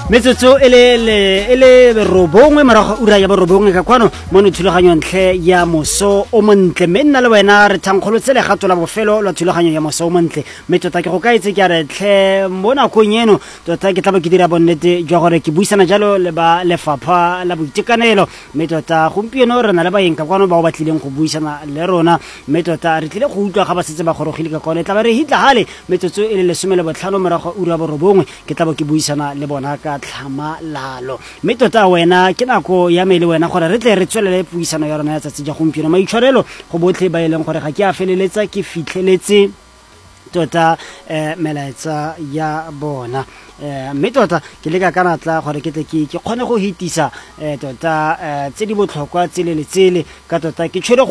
metsotso ele robongwe morago ura ya borobongwe ka kwano mo ne thulaganyo ntle ya moso o montle mme nna le wena re thankgolotse legato la bofelo la thulaganyo ya moso o montle mme tota ke go kaetse ke a re tle mo nakong eno tota ke tla ke dira bonnete jwa gore ke buisana jalo le ba lefapha la boitekanelo mme tota gompieno re na le baeng ka kwano ba go batlileng go buisana le rona mme tota re tlile go utlwa ga ba setse ba gorogile ka kwano tla ba re hitla hale metsotso ele 15 morago ura borobongwe ke tla ke buisana le bona ka tlhamalalo mme tota wena ke nako ya me le wena gore re tle re tswelele puisano ya rona ya tsatsi ja gompieno maitshwarelo go botlhe ba eleng gore ga ke a feleletsa ke fitlheletse tota melaetsa ya bona mme tota ke le ka kanatla gore ke kgone go hitisa tota tse di botlhokwa tsele le tsele ka tota ke tshwere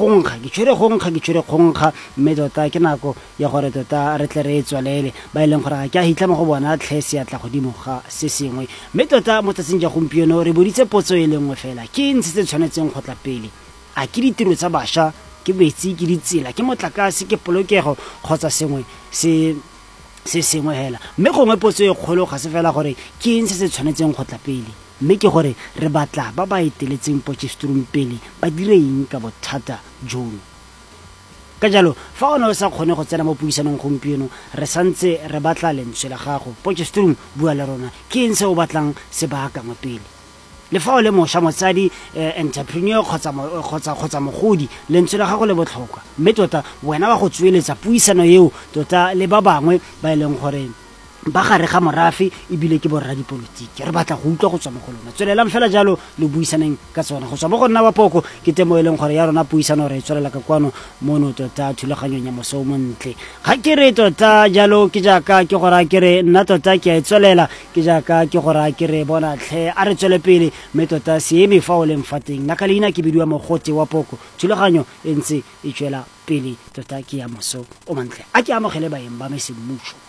kgonkga mme tota ke nako ya gore tota re tle re tswalele ba ileng gore ga ke a hitlama go bona tlhe se atla godimo ga se sengwe mme tota mo tsatsing ja gompieno re boditse potso e lengwe fela ke ntse se tshwanetseng go tla pele a ke ditiro tsa bašwa ke betsi ke ditsela ke motlakase ke polokego kgotsa sengwe se sengwe hela mme gongwe potso e kgolo ga se fela gore ke eng se tshwanetseng go tla pele mme ke gore re batla ba ba eteletseng Potchefstroom pele ba dire eng ka bothata jono ka jalo fa o sa kgone go tsena mo puisanong gompieno re santse re batla lentswe la gago Potchefstroom bua le rona ke eng se o batlang se baakangwe pele le fa o le mošwa motsadi entrepreneur kgotsa mogodi lentswe la gago le botlhokwa mme tota wena wa go tsweletsa puisano eo tota le ba bangwe ba ileng gore ba gare ga morafe ebile ke borra dipolotiki re batla go utlwa go tswa mo go lona tswelelang fela jalo le buisaneng ka tsona go tswa mo go nna ba poko ke temo e leng gore ya rona puisano re tswelela ka kwano mono tota thulaganyong ya moso montle ga ke re tota jalo ke jaaka ke gora ke re nna tota ke a tswelela ke jaaka ke gora ke re bona tlhe a re tswele pele mme tota seeme fa o leng fateng nna ka leina ke bidiwa mogote wa poko thulaganyo e ntse e tswela pele tota ke ya moso o montle a ke amogele baeng ba me semmuso